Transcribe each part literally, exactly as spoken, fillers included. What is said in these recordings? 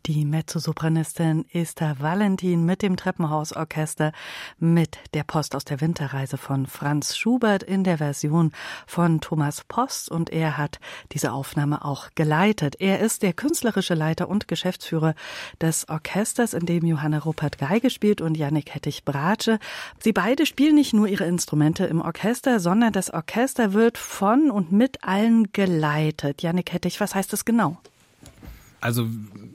Die Mezzosopranistin Esther Valentin mit dem Treppenhausorchester mit der Post aus der Winterreise von Franz Schubert in der Version von Thomas Post, und er hat diese Aufnahme auch geleitet. Er ist der künstlerische Leiter und Geschäftsführer des Orchesters, in dem Johanna Ruppert Geige spielt und Jannik Hettich Bratsche. Sie beide spielen nicht nur ihre Instrumente im Orchester, sondern das Orchester wird von und mit allen geleitet. Jannik Hettich, was heißt das genau? Also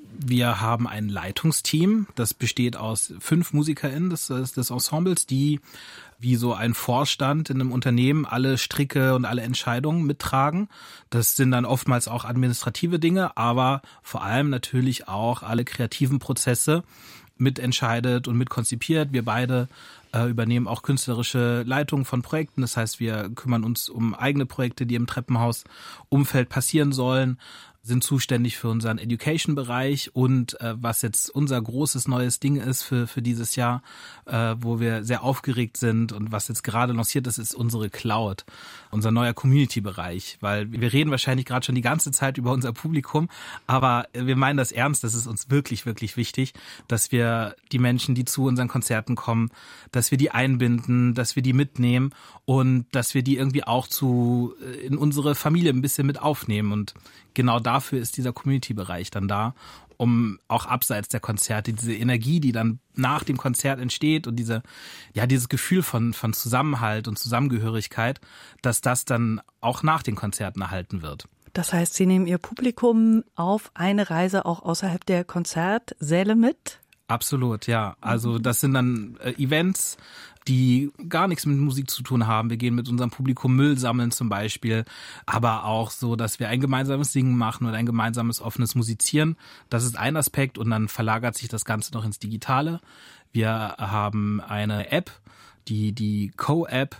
wir haben ein Leitungsteam, das besteht aus fünf MusikerInnen des, des Ensembles, die wie so ein Vorstand in einem Unternehmen alle Stricke und alle Entscheidungen mittragen. Das sind dann oftmals auch administrative Dinge, aber vor allem natürlich auch alle kreativen Prozesse mitentscheidet und mitkonzipiert. Wir beide äh, übernehmen auch künstlerische Leitung von Projekten. Das heißt, wir kümmern uns um eigene Projekte, die im Treppenhaus-Umfeld passieren sollen, sind zuständig für unseren Education-Bereich und äh, was jetzt unser großes neues Ding ist für für dieses Jahr, äh, wo wir sehr aufgeregt sind und was jetzt gerade lanciert ist, ist unsere Cloud, unser neuer Community-Bereich, weil wir reden wahrscheinlich gerade schon die ganze Zeit über unser Publikum, aber wir meinen das ernst, das ist uns wirklich, wirklich wichtig, dass wir die Menschen, die zu unseren Konzerten kommen, dass wir die einbinden, dass wir die mitnehmen und dass wir die irgendwie auch zu in unsere Familie ein bisschen mit aufnehmen, und genau dafür ist dieser Community-Bereich dann da, um auch abseits der Konzerte diese Energie, die dann nach dem Konzert entsteht und diese, ja, dieses Gefühl von, von Zusammenhalt und Zusammengehörigkeit, dass das dann auch nach den Konzerten erhalten wird. Das heißt, Sie nehmen Ihr Publikum auf eine Reise auch außerhalb der Konzertsäle mit? Absolut, ja. Also das sind dann äh, Events, die gar nichts mit Musik zu tun haben. Wir gehen mit unserem Publikum Müll sammeln zum Beispiel, aber auch so, dass wir ein gemeinsames Singen machen oder ein gemeinsames offenes Musizieren. Das ist ein Aspekt, und dann verlagert sich das Ganze noch ins Digitale. Wir haben eine App, die die Co-App,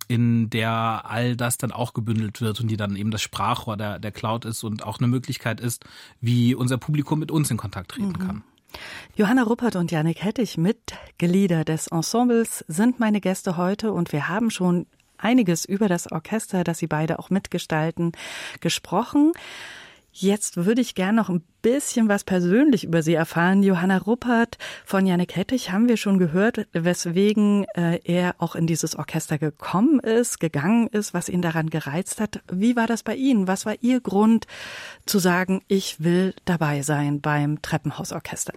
in der all das dann auch gebündelt wird und die dann eben das Sprachrohr der, der Cloud ist und auch eine Möglichkeit ist, wie unser Publikum mit uns in Kontakt treten mhm. kann. Johanna Ruppert und Jannik Hettich, Mitglieder des Ensembles, sind meine Gäste heute, und wir haben schon einiges über das Orchester, das Sie beide auch mitgestalten, gesprochen. Jetzt würde ich gerne noch ein bisschen was persönlich über Sie erfahren. Johanna Ruppert, von Jannik Hettich haben wir schon gehört, weswegen äh, er auch in dieses Orchester gekommen ist, gegangen ist, was ihn daran gereizt hat. Wie war das bei Ihnen? Was war Ihr Grund zu sagen, ich will dabei sein beim Treppenhausorchester?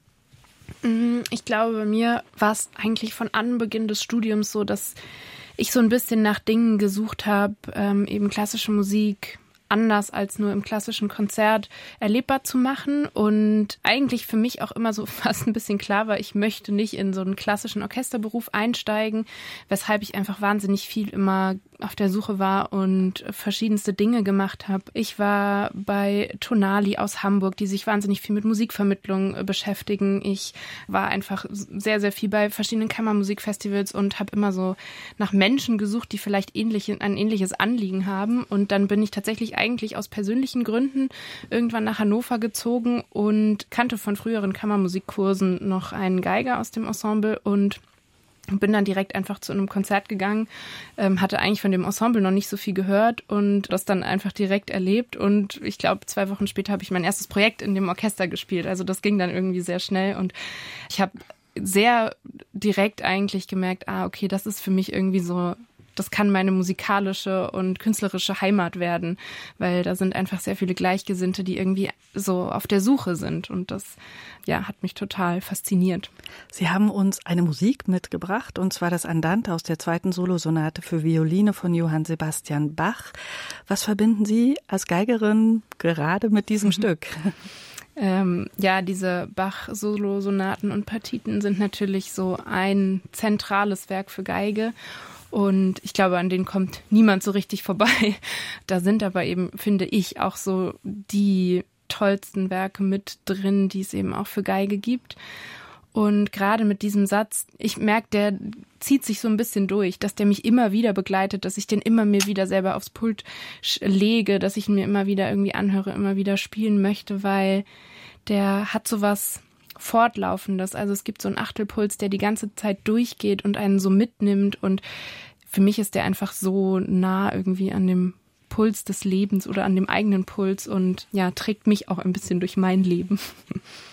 Ich glaube, bei mir war es eigentlich von Anbeginn des Studiums so, dass ich so ein bisschen nach Dingen gesucht habe, ähm, eben klassische Musik anders als nur im klassischen Konzert erlebbar zu machen, und eigentlich für mich auch immer so fast ein bisschen klar war, ich möchte nicht in so einen klassischen Orchesterberuf einsteigen, weshalb ich einfach wahnsinnig viel immer auf der Suche war und verschiedenste Dinge gemacht habe. Ich war bei Tonali aus Hamburg, die sich wahnsinnig viel mit Musikvermittlung beschäftigen. Ich war einfach sehr, sehr viel bei verschiedenen Kammermusikfestivals und habe immer so nach Menschen gesucht, die vielleicht ähnlich, ein ähnliches Anliegen haben. Und dann bin ich tatsächlich eigentlich aus persönlichen Gründen irgendwann nach Hannover gezogen und kannte von früheren Kammermusikkursen noch einen Geiger aus dem Ensemble und bin dann direkt einfach zu einem Konzert gegangen, ähm, hatte eigentlich von dem Ensemble noch nicht so viel gehört und das dann einfach direkt erlebt, und ich glaube, zwei Wochen später habe ich mein erstes Projekt in dem Orchester gespielt. Also das ging dann irgendwie sehr schnell, und ich habe sehr direkt eigentlich gemerkt, ah, okay, das ist für mich irgendwie so, das kann meine musikalische und künstlerische Heimat werden, weil da sind einfach sehr viele Gleichgesinnte, die irgendwie so auf der Suche sind, und das ja, hat mich total fasziniert. Sie haben uns eine Musik mitgebracht, und zwar das Andante aus der zweiten Solosonate für Violine von Johann Sebastian Bach. Was verbinden Sie als Geigerin gerade mit diesem mhm. Stück? Ähm, ja, diese Bach-Solosonaten und Partiten sind natürlich so ein zentrales Werk für Geige. Und ich glaube, an denen kommt niemand so richtig vorbei. Da sind aber eben, finde ich, auch so die tollsten Werke mit drin, die es eben auch für Geige gibt. Und gerade mit diesem Satz, ich merke, der zieht sich so ein bisschen durch, dass der mich immer wieder begleitet, dass ich den immer mir wieder selber aufs Pult lege, dass ich ihn mir immer wieder irgendwie anhöre, immer wieder spielen möchte, weil der hat sowas Fortlaufendes. Also es gibt so einen Achtelpuls, der die ganze Zeit durchgeht und einen so mitnimmt, und für mich ist der einfach so nah irgendwie an dem Puls des Lebens oder an dem eigenen Puls und ja, trägt mich auch ein bisschen durch mein Leben.